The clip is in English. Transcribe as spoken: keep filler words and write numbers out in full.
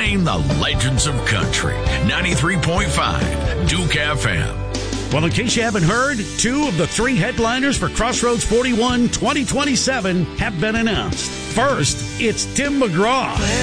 playing the legends of country. ninety-three point five Duke F M. Well, in case you haven't heard, two of the three headliners for Crossroads forty-one twenty twenty-seven have been announced. First, it's Tim McGraw.